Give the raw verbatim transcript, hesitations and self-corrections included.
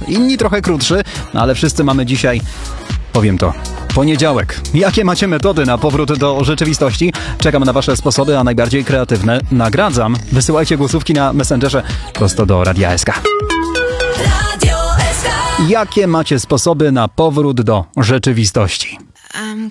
inni trochę krótszy, no ale wszyscy mamy dzisiaj, powiem to, poniedziałek. Jakie macie metody na powrót do rzeczywistości? Czekam na wasze sposoby, a najbardziej kreatywne nagradzam. Wysyłajcie głosówki na Messengerze prosto do Radia S K. Jakie macie sposoby na powrót do rzeczywistości?